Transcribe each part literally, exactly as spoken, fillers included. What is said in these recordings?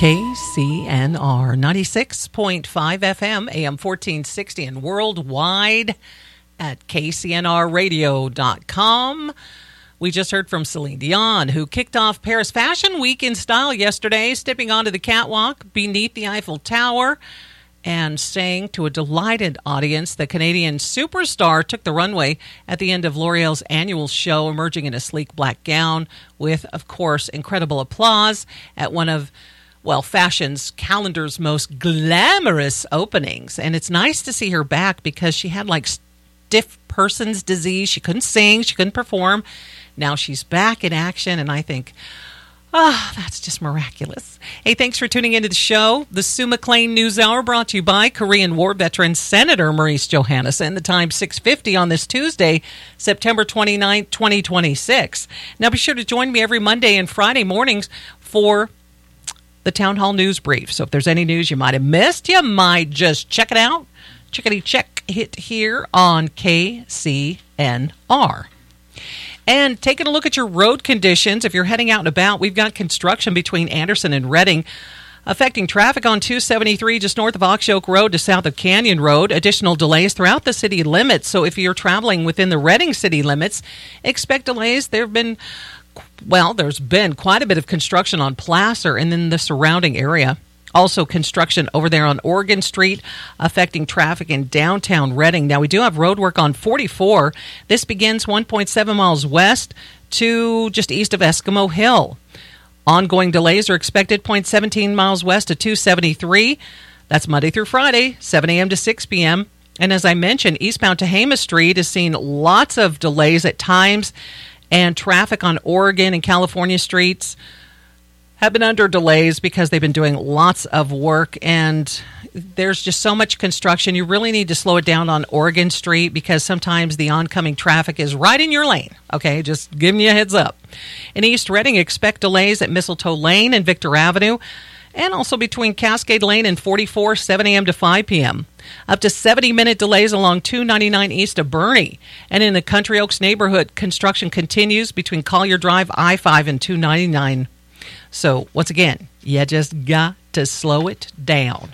K C N R ninety-six point five F M, A M fourteen sixty, and worldwide at K C N R radio dot com. We just heard from Celine Dion, who kicked off Paris Fashion Week in style yesterday, stepping onto the catwalk beneath the Eiffel Tower and saying to a delighted audience the Canadian superstar took the runway at the end of L'Oreal's annual show, emerging in a sleek black gown with, of course, incredible applause at one of, well, fashion's calendar's most glamorous openings. And it's nice to see her back because she had like stiff person's disease. She couldn't sing, she couldn't perform. Now she's back in action, and I think, ah, oh, that's just miraculous. Hey, thanks for tuning into the show. The Sue McLean News Hour brought to you by Korean War veteran Senator Maurice Johannesson. The time six fifty on this Tuesday, September twenty-ninth, twenty twenty-six. Now be sure to join me every Monday and Friday mornings for the Town Hall News Brief. So if there's any news you might have missed, you might just check it out. Chickadee check hit here on K C N R. And taking a look at your road conditions, if you're heading out and about, we've got construction between Anderson and Reading affecting traffic on two seventy-three just north of Oxyoke Road to south of Canyon Road. Additional delays throughout the city limits. So if you're traveling within the Reading city limits, expect delays. There have been, well, there's been quite a bit of construction on Placer and then the surrounding area. Also construction over there on Oregon Street affecting traffic in downtown Reading. Now, we do have road work on forty-four. This begins one point seven miles west to just east of Eskimo Hill. Ongoing delays are expected zero point one seven miles west to two seventy-three. That's Monday through Friday, seven a.m. to six p.m. And as I mentioned, eastbound Tehama Street has seen lots of delays at times, and traffic on Oregon and California streets have been under delays because they've been doing lots of work, and there's just so much construction. You really need to slow it down on Oregon Street because sometimes the oncoming traffic is right in your lane. Okay, just giving you a heads up. In East Reading, expect delays at Mistletoe Lane and Victor Avenue, and also between Cascade Lane and forty-four, seven a.m. to five p.m. Up to seventy-minute delays along two ninety-nine east of Bernie. And in the Country Oaks neighborhood, construction continues between Collier Drive, I five, and two ninety-nine. So, once again, you just got to slow it down.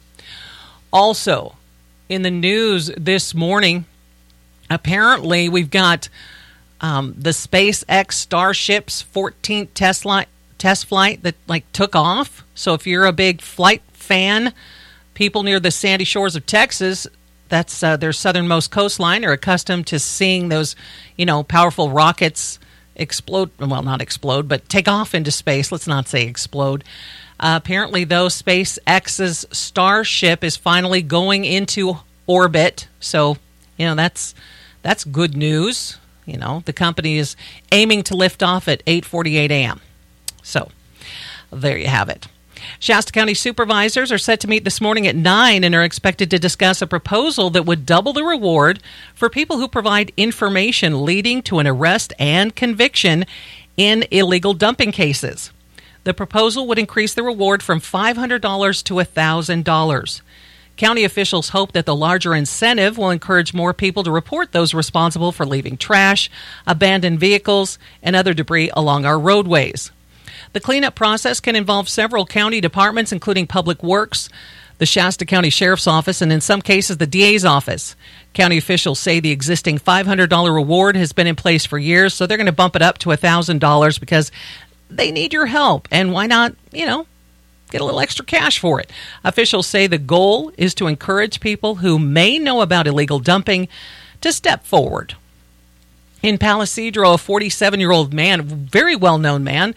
Also, in the news this morning, apparently we've got um, the SpaceX Starship's fourteenth test, li- test flight that like took off. So if you're a big flight fan, people near the sandy shores of Texas, that's uh, their southernmost coastline, are accustomed to seeing those, you know, powerful rockets explode, well, not explode, but take off into space. Let's not say explode. Uh, apparently, though, SpaceX's Starship is finally going into orbit. So, you know, that's that's good news. You know, the company is aiming to lift off at eight forty-eight a.m. So, there you have it. Shasta County supervisors are set to meet this morning at nine and are expected to discuss a proposal that would double the reward for people who provide information leading to an arrest and conviction in illegal dumping cases. The proposal would increase the reward from five hundred dollars to one thousand dollars. County officials hope that the larger incentive will encourage more people to report those responsible for leaving trash, abandoned vehicles, and other debris along our roadways. The cleanup process can involve several county departments, including Public Works, the Shasta County Sheriff's Office, and in some cases, the D A's office. County officials say the existing five hundred dollars reward has been in place for years, so they're going to bump it up to one thousand dollars because they need your help. And why not, you know, get a little extra cash for it? Officials say the goal is to encourage people who may know about illegal dumping to step forward. In Palisadro, a forty-seven-year-old man, a very well-known man,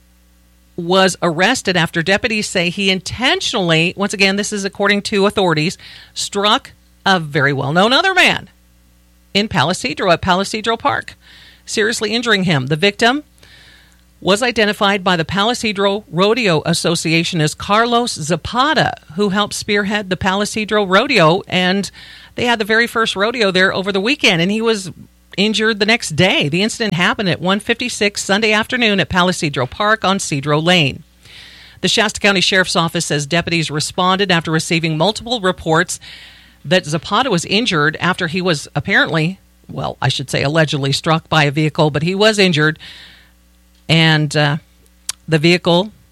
was arrested after deputies say he intentionally, once again, this is according to authorities, struck a very well-known other man in Palisadro at Palisadro Park, seriously injuring him. The victim was identified by the Palisadro Rodeo Association as Carlos Zapata, who helped spearhead the Palisadro Rodeo, and they had the very first rodeo there over the weekend, and he was injured the next day. The incident happened at one fifty-six Sunday afternoon at Palisadro Park on Cedro Lane. The Shasta County Sheriff's Office says deputies responded after receiving multiple reports that Zapata was injured after he was apparently, well, I should say allegedly struck by a vehicle, but he was injured. And uh, the vehicle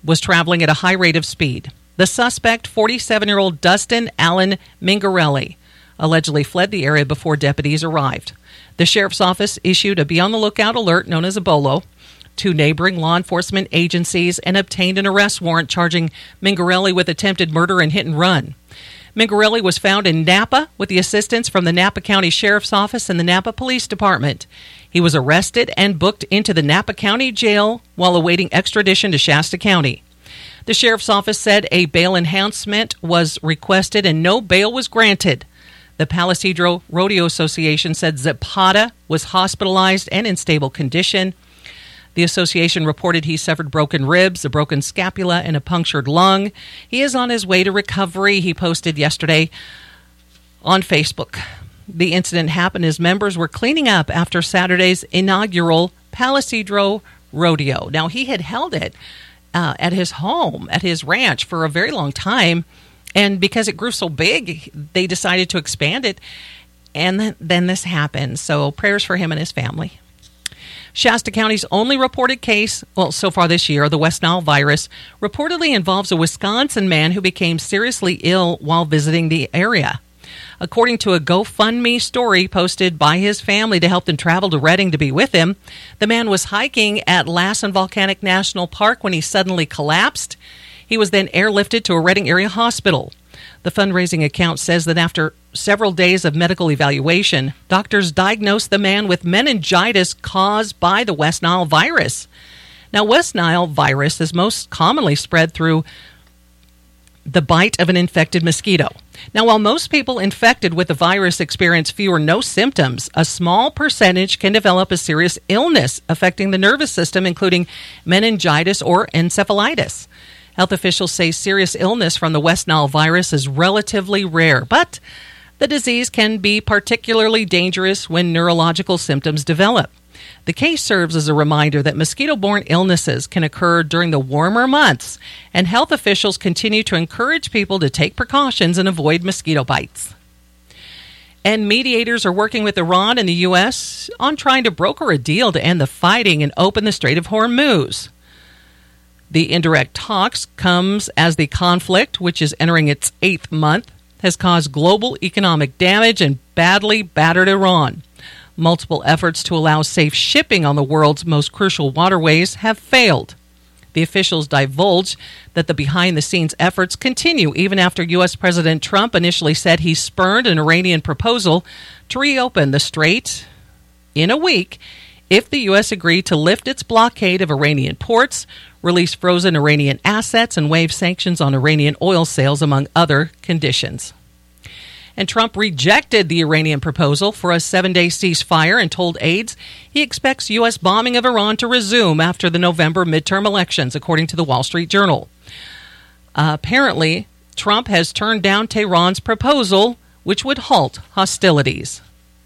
was traveling at a high rate of speed. The suspect, forty-seven-year-old Dustin Allen Mingarelli, allegedly fled the area before deputies arrived. The sheriff's office issued a be-on-the-lookout alert, known as a BOLO, to neighboring law enforcement agencies and obtained an arrest warrant charging Mingarelli with attempted murder and hit and run. Mingarelli was found in Napa with the assistance from the Napa County Sheriff's Office and the Napa Police Department. He was arrested and booked into the Napa County Jail while awaiting extradition to Shasta County. The Sheriff's Office said a bail enhancement was requested and no bail was granted. The Palisadro Rodeo Association said Zapata was hospitalized and in stable condition. The association reported he suffered broken ribs, a broken scapula, and a punctured lung. He is on his way to recovery, he posted yesterday on Facebook. The incident happened as members were cleaning up after Saturday's inaugural Palisadro Rodeo. Now, he had held it uh, at his home, at his ranch, for a very long time, and because it grew so big, they decided to expand it, and then, then this happened. So prayers for him and his family. Shasta County's only reported case, well, so far this year, of the West Nile virus, reportedly involves a Wisconsin man who became seriously ill while visiting the area. According to a GoFundMe story posted by his family to help them travel to Redding to be with him, the man was hiking at Lassen Volcanic National Park when he suddenly collapsed. He was then airlifted to a Redding area hospital. The fundraising account says that after several days of medical evaluation, doctors diagnosed the man with meningitis caused by the West Nile virus. Now, West Nile virus is most commonly spread through the bite of an infected mosquito. Now, while most people infected with the virus experience few or no symptoms, a small percentage can develop a serious illness affecting the nervous system, including meningitis or encephalitis. Health officials say serious illness from the West Nile virus is relatively rare, but the disease can be particularly dangerous when neurological symptoms develop. The case serves as a reminder that mosquito-borne illnesses can occur during the warmer months, and health officials continue to encourage people to take precautions and avoid mosquito bites. And mediators are working with Iran and the U S on trying to broker a deal to end the fighting and open the Strait of Hormuz. The indirect talks comes as the conflict, which is entering its eighth month, has caused global economic damage and badly battered Iran. Multiple efforts to allow safe shipping on the world's most crucial waterways have failed. The officials divulged that the behind-the-scenes efforts continue even after U S. President Trump initially said he spurned an Iranian proposal to reopen the strait in a week if the U S agreed to lift its blockade of Iranian ports, release frozen Iranian assets, and waive sanctions on Iranian oil sales, among other conditions. And Trump rejected the Iranian proposal for a seven-day ceasefire and told aides he expects U S bombing of Iran to resume after the November midterm elections, according to the Wall Street Journal. Uh, apparently, Trump has turned down Tehran's proposal, which would halt hostilities.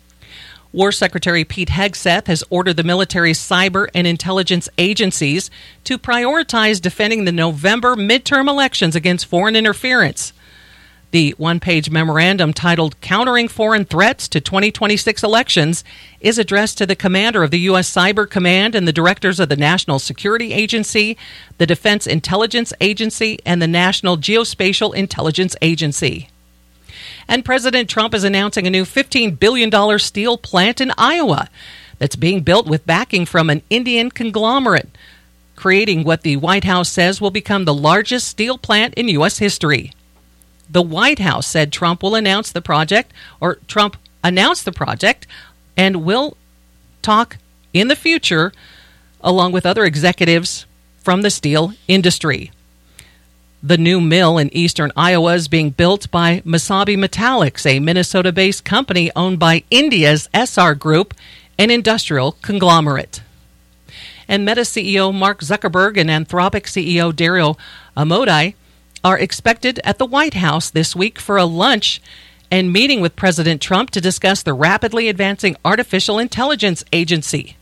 War Secretary Pete Hegseth has ordered the military's cyber and intelligence agencies to prioritize defending the November midterm elections against foreign interference. The one-page memorandum titled Countering Foreign Threats to twenty twenty-six Elections is addressed to the commander of the U S. Cyber Command and the directors of the National Security Agency, the Defense Intelligence Agency, and the National Geospatial Intelligence Agency. And President Trump is announcing a new fifteen billion dollars steel plant in Iowa that's being built with backing from an Indian conglomerate, creating what the White House says will become the largest steel plant in U S history. The White House said Trump will announce the project, or Trump announced the project, and will talk in the future along with other executives from the steel industry. The new mill in eastern Iowa is being built by Mesabi Metallics, a Minnesota-based company owned by India's S R Group, an industrial conglomerate. And Meta C E O Mark Zuckerberg and Anthropic C E O Dario Amodei are expected at the White House this week for a lunch and meeting with President Trump to discuss the rapidly advancing artificial intelligence agency.